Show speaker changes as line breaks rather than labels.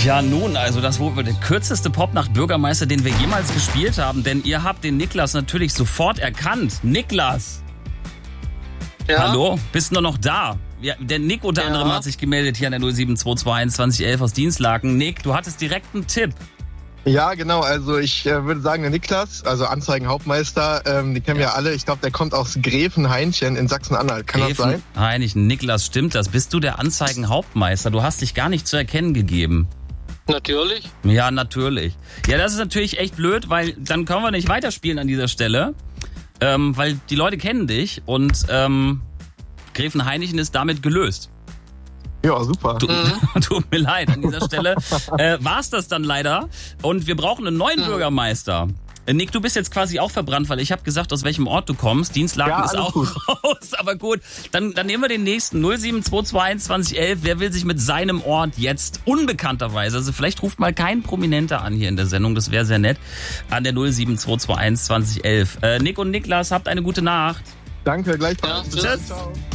Ja, nun, also das war wohl der kürzeste Popnacht-Bürgermeister, den wir jemals gespielt haben, denn ihr habt den Niklas natürlich sofort erkannt. Niklas!
Ja?
Hallo? Bist du noch da? Ja, der Nick unter anderem hat sich gemeldet hier an der 0722211 aus Dienstlaken. Nick, du hattest direkt einen Tipp.
Ja, genau. Also ich würde sagen, der Niklas, also Anzeigenhauptmeister, den kennen wir ja alle. Ich glaube, der kommt aus Gräfenhainchen in Sachsen-Anhalt. Kann das sein?
Gräfenhainchen, Niklas, stimmt das? Bist du der Anzeigenhauptmeister? Du hast dich gar nicht zu erkennen gegeben.
Natürlich.
Ja, natürlich. Ja, das ist natürlich echt blöd, weil dann können wir nicht weiterspielen an dieser Stelle, weil die Leute kennen dich und Gräfenhainchen ist damit gelöst.
Ja, super.
Tut mir leid, an dieser Stelle war's das dann leider. Und wir brauchen einen neuen Bürgermeister. Nick, du bist jetzt quasi auch verbrannt, weil ich habe gesagt, aus welchem Ort du kommst. Dienstlaken ist auch raus, aber gut. Dann nehmen wir den nächsten. 0722211. Wer will sich mit seinem Ort jetzt unbekannterweise, also vielleicht ruft mal kein Prominenter an hier in der Sendung, das wäre sehr nett, an der 072212011. Nick und Niklas, habt eine gute Nacht.
Danke, gleichfalls.
Ja,
tschüss.
Ciao.